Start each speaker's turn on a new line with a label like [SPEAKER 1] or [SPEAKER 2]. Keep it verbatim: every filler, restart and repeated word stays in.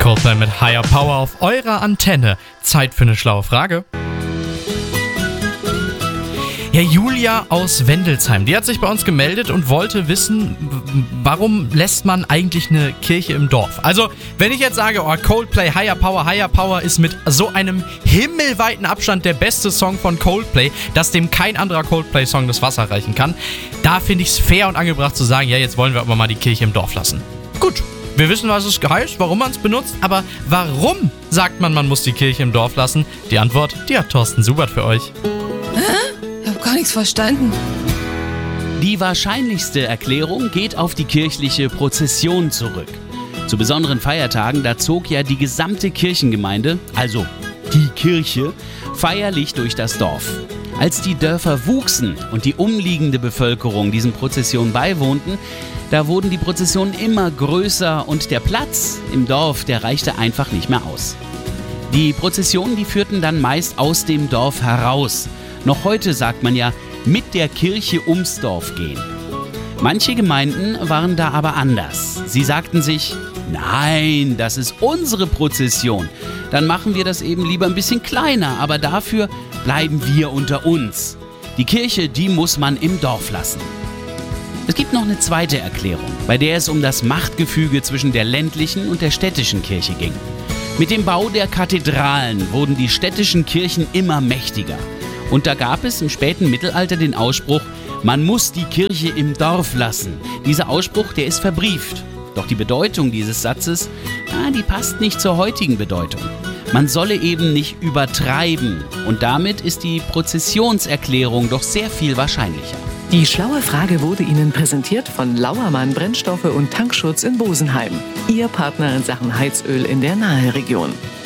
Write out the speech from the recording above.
[SPEAKER 1] Coldplay mit Higher Power auf eurer Antenne. Zeit für eine schlaue Frage. Ja, Julia aus Wendelsheim, die hat sich bei uns gemeldet und wollte wissen, warum lässt man eigentlich eine Kirche im Dorf? Also, wenn ich jetzt sage, oh, Coldplay, Higher Power, Higher Power ist mit so einem himmelweiten Abstand der beste Song von Coldplay, dass dem kein anderer Coldplay-Song das Wasser reichen kann, da finde ich es fair und angebracht zu sagen, ja, jetzt wollen wir aber mal die Kirche im Dorf lassen. Gut, wir wissen, was es heißt, warum man es benutzt, aber warum sagt man, man muss die Kirche im Dorf lassen? Die Antwort, die hat Thorsten Subert für euch.
[SPEAKER 2] Ich hab gar nichts verstanden.
[SPEAKER 3] Die wahrscheinlichste Erklärung geht auf die kirchliche Prozession zurück. Zu besonderen Feiertagen, da zog ja die gesamte Kirchengemeinde, also die Kirche, feierlich durch das Dorf. Als die Dörfer wuchsen und die umliegende Bevölkerung diesen Prozessionen beiwohnten, da wurden die Prozessionen immer größer und der Platz im Dorf, der reichte einfach nicht mehr aus. Die Prozessionen, die führten dann meist aus dem Dorf heraus. Noch heute sagt man ja, mit der Kirche ums Dorf gehen. Manche Gemeinden waren da aber anders. Sie sagten sich, nein, das ist unsere Prozession. Dann machen wir das eben lieber ein bisschen kleiner, aber dafür bleiben wir unter uns. Die Kirche, die muss man im Dorf lassen. Es gibt noch eine zweite Erklärung, bei der es um das Machtgefüge zwischen der ländlichen und der städtischen Kirche ging. Mit dem Bau der Kathedralen wurden die städtischen Kirchen immer mächtiger. Und da gab es im späten Mittelalter den Ausspruch, man muss die Kirche im Dorf lassen. Dieser Ausspruch, der ist verbrieft. Doch die Bedeutung dieses Satzes, na, die passt nicht zur heutigen Bedeutung. Man solle eben nicht übertreiben. Und damit ist die Prozessionserklärung doch sehr viel wahrscheinlicher.
[SPEAKER 4] Die schlaue Frage wurde Ihnen präsentiert von Lauermann Brennstoffe und Tankschutz in Bosenheim. Ihr Partner in Sachen Heizöl in der Naheregion.